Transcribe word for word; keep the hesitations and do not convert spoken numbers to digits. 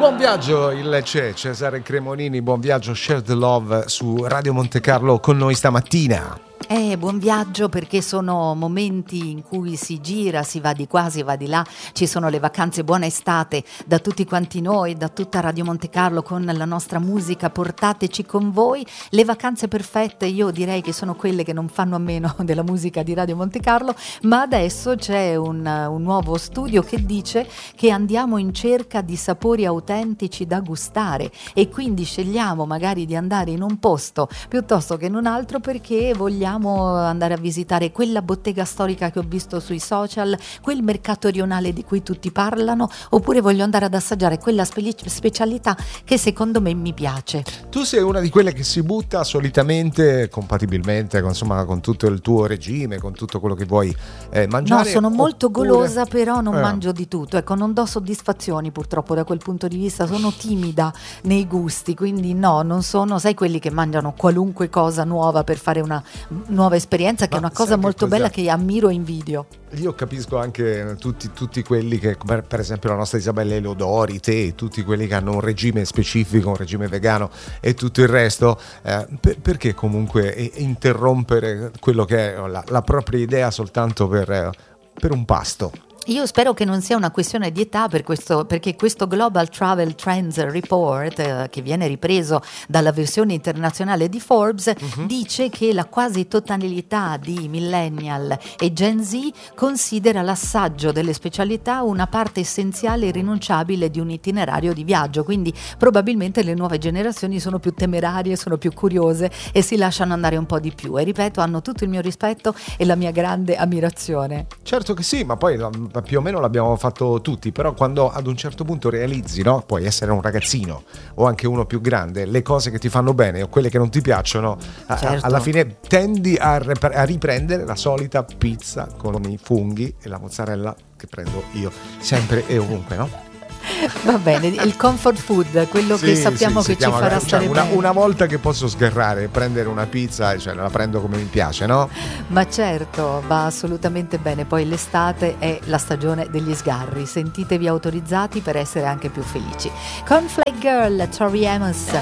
Buon viaggio, il c'è Cesare Cremonini, buon viaggio, Share the Love su Radio Monte Carlo con noi stamattina. Eh, buon viaggio, perché sono momenti in cui si gira, si va di qua, si va di là, ci sono le vacanze, buona estate da tutti quanti noi, da tutta Radio Monte Carlo con la nostra musica, portateci con voi. Le vacanze perfette io direi che sono quelle che non fanno a meno della musica di Radio Monte Carlo, ma adesso c'è un, un nuovo studio che dice che andiamo in cerca di sapori autentici da gustare e quindi scegliamo magari di andare in un posto piuttosto che in un altro perché vogliamo andare a visitare quella bottega storica che ho visto sui social, quel mercato rionale di cui tutti parlano, oppure voglio andare ad assaggiare quella spe- specialità che secondo me mi piace. Tu sei una di quelle che si butta solitamente, compatibilmente con, insomma, con tutto il tuo regime, con tutto quello che vuoi eh, mangiare? No, sono molto oppure... golosa, però non eh. mangio di tutto, ecco, non do soddisfazioni purtroppo da quel punto di vista, sono timida nei gusti, quindi no, non sono, sai, quelli che mangiano qualunque cosa nuova per fare una nuova esperienza, che Ma è una cosa molto bella che ammiro e invidio. Io capisco anche tutti, tutti quelli che, per, per esempio la nostra Isabella Elodori, te, tutti quelli che hanno un regime specifico, un regime vegano e tutto il resto, eh, per, perché comunque interrompere quello che è la, la propria idea soltanto per, per un pasto? Io spero che non sia una questione di età, per questo, perché questo Global Travel Trends Report, eh, che viene ripreso dalla versione internazionale di Forbes, uh-huh. dice che la quasi totalità di millennial e Gen Z considera l'assaggio delle specialità una parte essenziale e irrinunciabile di un itinerario di viaggio, quindi probabilmente le nuove generazioni sono più temerarie, sono più curiose e si lasciano andare un po' di più, e ripeto, hanno tutto il mio rispetto e la mia grande ammirazione. Certo che sì, ma poi la, più o meno l'abbiamo fatto tutti, però quando ad un certo punto realizzi, no? Puoi essere un ragazzino o anche uno più grande, le cose che ti fanno bene o quelle che non ti piacciono, certo. a, alla fine tendi a, rep- a riprendere la solita pizza con i funghi e la mozzarella che prendo io sempre e ovunque, no? Va bene, il comfort food, quello sì, che sappiamo sì, che ci farà cioè, stare una, bene. Una volta che posso sgarrare, prendere una pizza, cioè la prendo come mi piace, no? Ma certo, va assolutamente bene. Poi l'estate è la stagione degli sgarri. Sentitevi autorizzati per essere anche più felici. Cornflake Girl, Tori Amos.